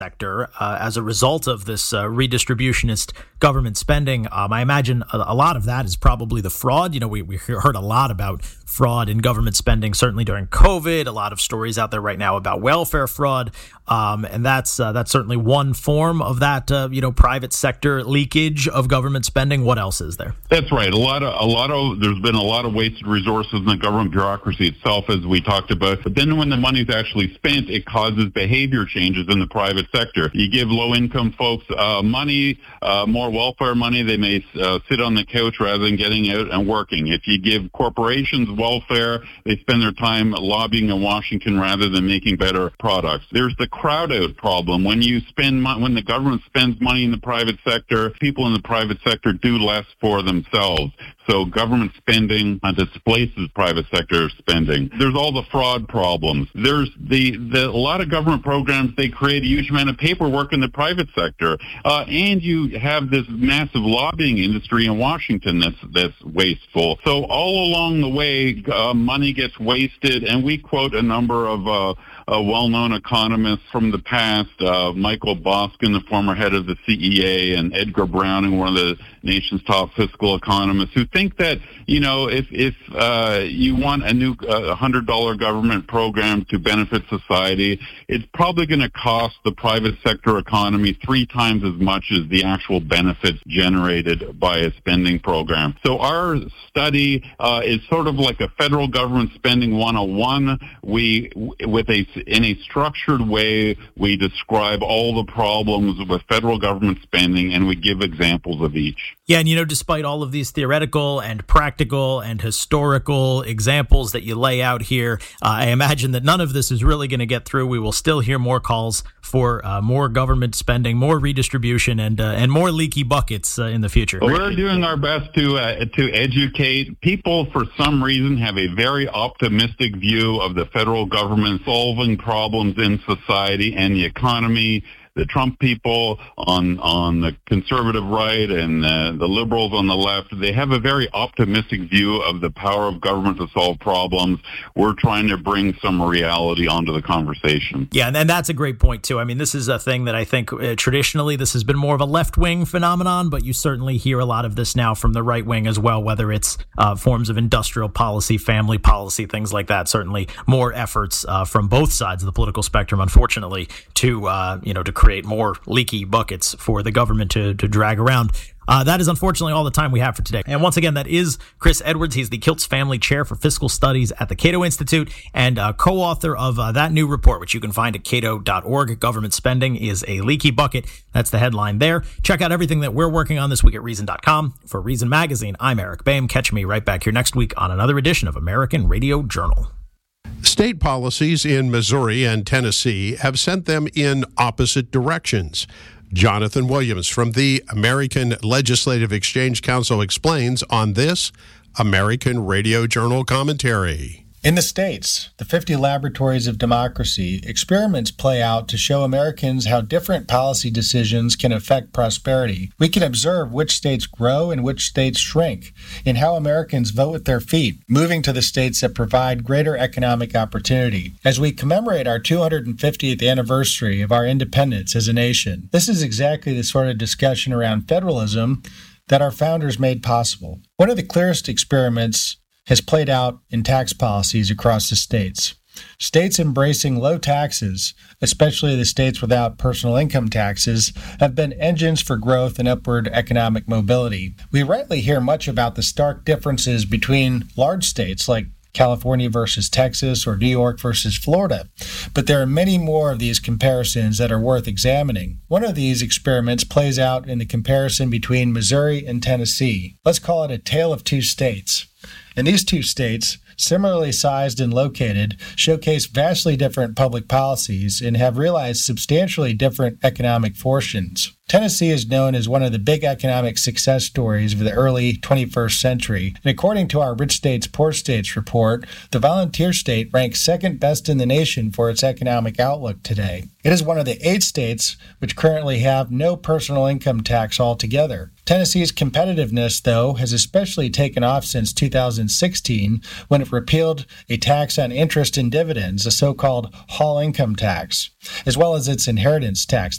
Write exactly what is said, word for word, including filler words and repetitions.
sector uh, as a result of this uh, redistributionist government spending. Um, I imagine a, a lot of that is probably the fraud. You know, we, we heard a lot about fraud in government spending, certainly during COVID. A lot of stories out there right now about welfare fraud. Um, and that's uh, that's certainly one form of that, uh, you know, private sector leakage of government spending. What else is there? That's right. A lot of a lot of there's been a lot of wasted resources in the government bureaucracy itself, as we talked about. But then when the money's actually spent, it causes behavior changes in the private sector. You give low-income folks uh, money, uh, more welfare money, they may uh, sit on the couch rather than getting out and working. If you give corporations welfare, they spend their time lobbying in Washington rather than making better products. There's the crowd-out problem. When you spend mo- when the government spends money in the private sector, people in the private sector do less for themselves. So government spending uh, displaces private sector spending. There's all the fraud problems. There's the, the a lot of government programs, they create a huge amount of paperwork in the private sector. Uh, and you have this massive lobbying industry in Washington that's that's wasteful. So all along the way, uh, money gets wasted. And we quote a number of uh, uh, well-known economists from the past, uh, Michael Boskin, the former head of the C E A, and Edgar Browning, one of the nation's top fiscal economists, who think that, you know, if if uh, you want a new uh, one hundred dollars government program to benefit society, it's probably going to cost the private sector economy three times as much as the actual benefits generated by a spending program. So our study uh, is sort of like a federal government spending one oh one. We, with a, in a structured way, we describe all the problems with federal government spending, and we give examples of each. Yeah, and you know, despite all of these theoretical and practical and historical examples that you lay out here, uh, I imagine that none of this is really going to get through. We will still hear more calls for uh, more government spending, more redistribution, and uh, and more leaky buckets uh, in the future. We're doing our best to uh, to educate people. For some reason, have a very optimistic view of the federal government solving problems in society and the economy. The Trump people on on the conservative right and uh, the liberals on the left, they have a very optimistic view of the power of government to solve problems. We're trying to bring some reality onto the conversation. Yeah, and, and that's a great point, too. I mean, this is a thing that I think uh, traditionally this has been more of a left-wing phenomenon, but you certainly hear a lot of this now from the right wing as well, whether it's uh, forms of industrial policy, family policy, things like that. Certainly more efforts uh, from both sides of the political spectrum, unfortunately, to, uh, you know, to create more leaky buckets for the government to, to drag around. Uh, that is unfortunately all the time we have for today. And once again, that is Chris Edwards. He's the Kiltz Family Chair for Fiscal Studies at the Cato Institute and uh, co-author of uh, that new report, which you can find at cato dot org. Government spending is a leaky bucket. That's the headline there. Check out everything that we're working on this week at reason dot com. For Reason Magazine, I'm Eric Boehm. Catch me right back here next week on another edition of American Radio Journal. State policies in Missouri and Tennessee have sent them in opposite directions. Jonathan Williams from the American Legislative Exchange Council explains on this American Radio Journal commentary. In the states, the fifty laboratories of democracy, experiments play out to show Americans how different policy decisions can affect prosperity. We can observe which states grow and which states shrink, and how Americans vote with their feet, moving to the states that provide greater economic opportunity. As we commemorate our two hundred fiftieth anniversary of our independence as a nation, this is exactly the sort of discussion around federalism that our founders made possible. One of the clearest experiments has played out in tax policies across the states. States embracing low taxes, especially the states without personal income taxes, have been engines for growth and upward economic mobility. We rightly hear much about the stark differences between large states like California versus Texas or New York versus Florida, but there are many more of these comparisons that are worth examining. One of these experiments plays out in the comparison between Missouri and Tennessee. Let's call it a tale of two states. And these two states, similarly sized and located, showcase vastly different public policies and have realized substantially different economic fortunes. Tennessee is known as one of the big economic success stories of the early twenty-first century, and according to our Rich States, Poor States report, the volunteer state ranks second best in the nation for its economic outlook today. It is one of the eight states which currently have no personal income tax altogether. Tennessee's competitiveness, though, has especially taken off since two thousand sixteen, when it repealed a tax on interest and dividends, a so-called Hall income tax, as well as its inheritance tax.